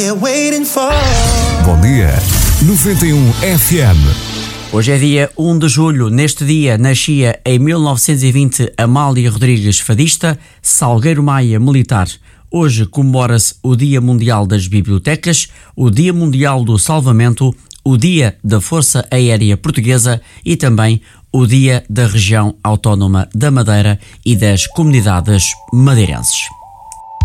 Bom dia, 91 FM. Hoje é dia 1 de julho. Neste dia nascia em 1920 Amália Rodrigues, fadista, Salgueiro Maia, militar. Hoje comemora-se o Dia Mundial das Bibliotecas, o Dia Mundial do Salvamento, o Dia da Força Aérea Portuguesa e também o Dia da Região Autónoma da Madeira e das Comunidades Madeirenses.